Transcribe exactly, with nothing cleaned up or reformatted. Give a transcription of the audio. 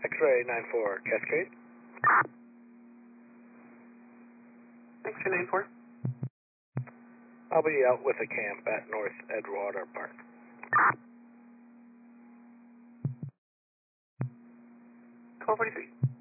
X-ray nine four, Cascade. X-ray nine four. I'll be out with a camp at North Edgewater Park. twelve forty-three.